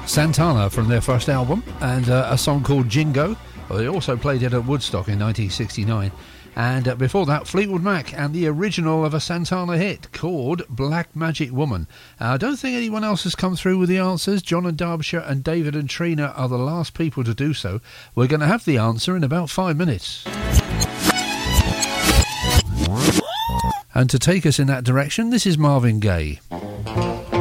Santana from their first album, and a song called Jingo. Well, they also played it at Woodstock in 1969. And before that, Fleetwood Mac and the original of a Santana hit called Black Magic Woman. I don't think anyone else has come through with the answers. John and Derbyshire and David and Trina are the last people to do so. We're going to have the answer in about 5 minutes. And to take us in that direction, this is Marvin Gaye.